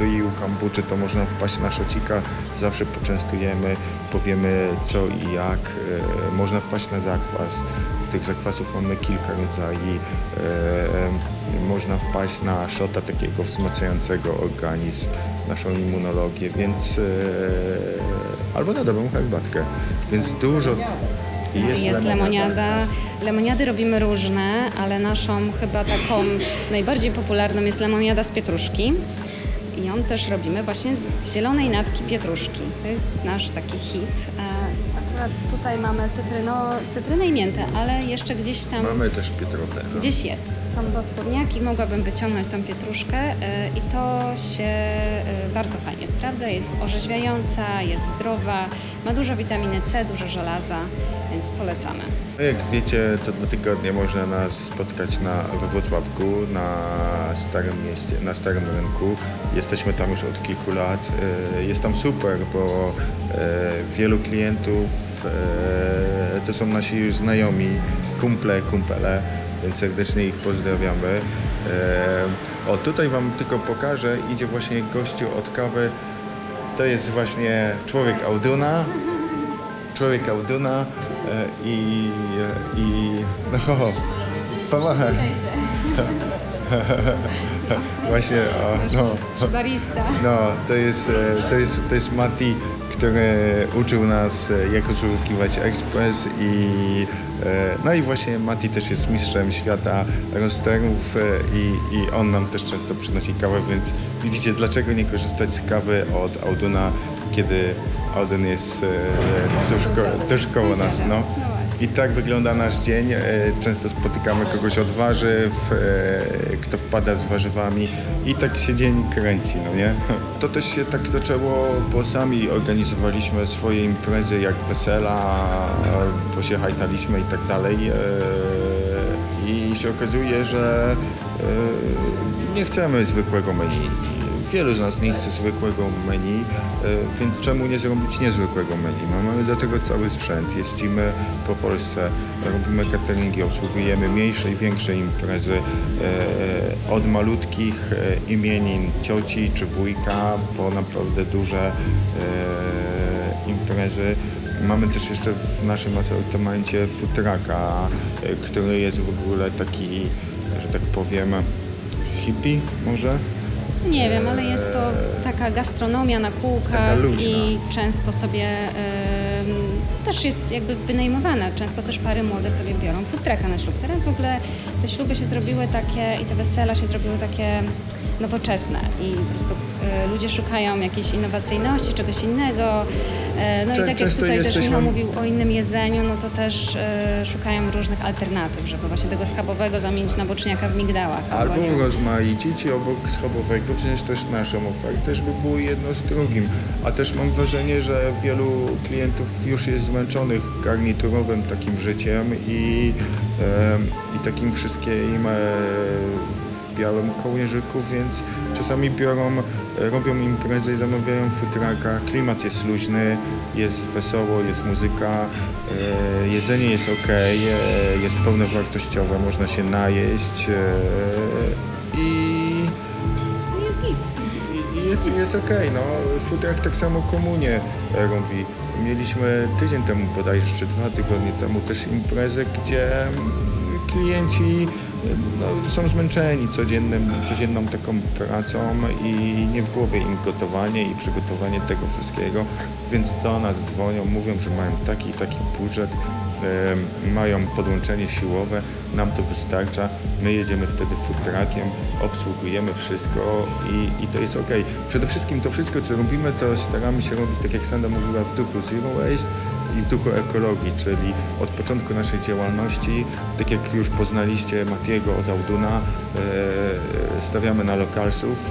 i u kombuczy, to można wpaść na szocika, zawsze poczęstujemy, powiemy co i jak. Można wpaść na zakwas. Tych zakwasów mamy kilka rodzajów. Można wpaść na szota takiego wzmacniającego organizm, naszą immunologię, więc albo na dobrą herbatkę, więc dużo. Jest lemoniada. Lemoniady robimy różne, ale naszą chyba taką najbardziej popularną jest lemoniada z pietruszki. I ją też robimy właśnie z zielonej natki pietruszki. To jest nasz taki hit. Akurat tutaj mamy cytrynę i miętę, ale jeszcze gdzieś tam... Mamy też pietruchę. No. Gdzieś jest. Są zaspodniaki, mogłabym wyciągnąć tą pietruszkę i to się bardzo fajnie sprawdza. Jest orzeźwiająca, jest zdrowa, ma dużo witaminy C, dużo żelaza, więc polecamy. No jak wiecie, co 2 tygodnie można nas spotkać we Włocławku, na Starym Mieście, na Starym Rynku. Jesteśmy tam już od kilku lat. Jest tam super, bo wielu klientów to są nasi już znajomi, kumpele, więc serdecznie ich pozdrawiamy. Tutaj Wam tylko pokażę, idzie właśnie gościu od kawy. To jest właśnie człowiek Auduna i no, pomachaj. Właśnie, barista. No, to jest Mati, który uczył nas, jak usługiwać ekspres no i właśnie Mati też jest mistrzem świata roasterów i on nam też często przynosi kawę, więc widzicie, dlaczego nie korzystać z kawy od Auduna, kiedy Audun jest tuż koło nas, no. I tak wygląda nasz dzień. Często spotykamy kogoś od warzyw, kto wpada z warzywami i tak się dzień kręci, no nie? To też się tak zaczęło, bo sami organizowaliśmy swoje imprezy jak wesela, bo się hajtaliśmy i tak dalej. I się okazuje, że nie chcemy zwykłego menu. Wielu z nas nie chce zwykłego menu, więc czemu nie zrobić niezwykłego menu? Mamy do tego cały sprzęt, jeździmy po Polsce, robimy cateringi, obsługujemy mniejsze i większe imprezy, od malutkich imienin cioci czy wujka po naprawdę duże imprezy. Mamy też jeszcze w naszym asortymencie food trucka, który jest w ogóle taki, że tak powiem, hippie może? Nie wiem, ale jest to taka gastronomia na kółkach i często sobie też jest jakby wynajmowana. Często też pary młode sobie biorą food trucka na ślub. Teraz w ogóle te śluby się zrobiły takie i te wesela się zrobiły takie nowoczesne i po prostu ludzie szukają jakiejś innowacyjności, czegoś innego. No i tak jak tutaj też Michał mówił o innym jedzeniu, no to też szukają różnych alternatyw, żeby właśnie tego schabowego zamienić na boczniaka w migdałach. Albo rozmaicić i obok schabowego wziąć też naszą ofertę, żeby było jedno z drugim. A też mam wrażenie, że wielu klientów już jest zmęczonych garniturowym takim życiem i takim wszystkim w białym kołnierzyku, więc czasami robią imprezę i zamawiają food trucka. Klimat jest luźny, jest wesoło, jest muzyka, jedzenie jest ok, jest pełnowartościowe, można się najeść i jest ok. No. Food truck tak samo komunię robi. Mieliśmy tydzień temu bodajże, czy 2 tygodnie temu też imprezę, gdzie klienci są zmęczeni codzienną taką pracą i nie w głowie im gotowanie i przygotowanie tego wszystkiego, więc do nas dzwonią, mówią, że mają taki i taki budżet, mają podłączenie siłowe, nam to wystarcza, my jedziemy wtedy food truckiem, obsługujemy wszystko i to jest ok. Przede wszystkim to wszystko, co robimy, to staramy się robić, tak jak Sandra mówiła, w duchu zero waste i w duchu ekologii, czyli od początku naszej działalności, tak jak już poznaliście Matiego od Auduna, stawiamy na lokalsów.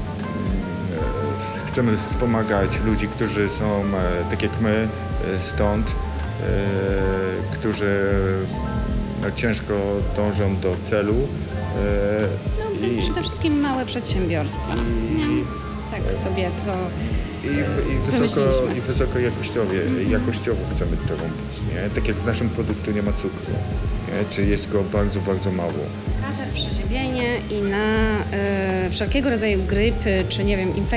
Chcemy wspomagać ludzi, którzy są tak jak my, stąd, którzy ciężko dążą do celu. I przede wszystkim małe przedsiębiorstwa. Tak sobie to I wysoko jakościowo chcemy to robić. Nie? Tak jak w naszym produktu nie ma cukru, nie? Czy jest go bardzo, bardzo mało. Katar, przeziębienie i na wszelkiego rodzaju grypy, czy nie wiem, infekcje